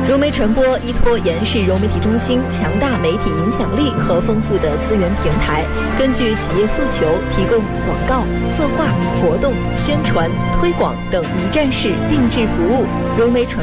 融媒传播依托延世融媒体中心强大媒体影响力和丰富的资源平台，根据企业诉求，提供广告、策划、活动、宣传、推广等一站式定制服务。融媒传